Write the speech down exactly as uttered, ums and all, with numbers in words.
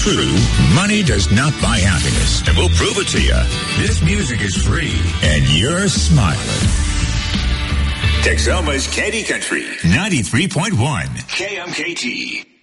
true, money does not buy happiness. And we'll prove it to you. This music is free, and you're smiling. Texoma's Candy Country, ninety-three point one K M K T.